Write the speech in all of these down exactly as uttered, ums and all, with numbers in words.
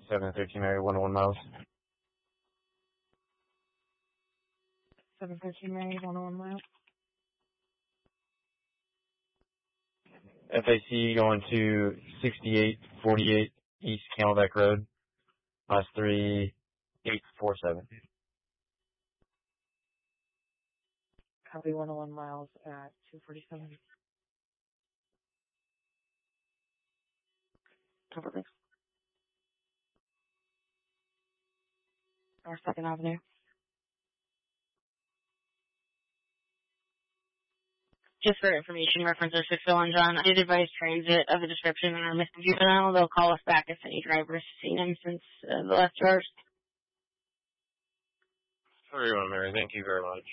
seven thirteen Mary, one oh one miles. seven thirteen Mary, one oh one miles. F A C going to sixty-eight forty-eight East Camelback Road, class three eight four seven. Copy one oh one miles at two forty-seven. Over. Or Second Avenue. Just for information reference, our six oh one John, I did advise transit of the description on our missing juvenile. They'll call us back if any drivers have seen him since uh, the last two hours. Very well, Mary. Thank you very much.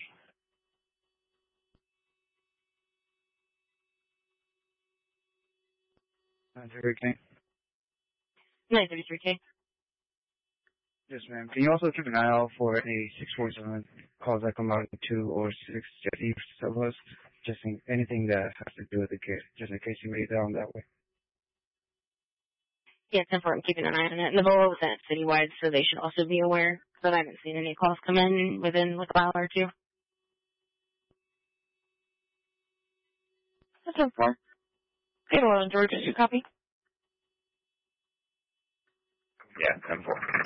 nine thirty-three K. nine thirty-three K. Yes, ma'am. Can you also keep an eye out for any six forty-seven calls that come out in two or six just east of us? Just in, anything that has to do with the case, just in case you made it down that way. Yeah, it's important keeping an eye on it. And the borough is citywide, so they should also be aware. But I haven't seen any calls come in within like a mile or two. That's ten four. Okay, well, George, is your copy? Yeah, ten four.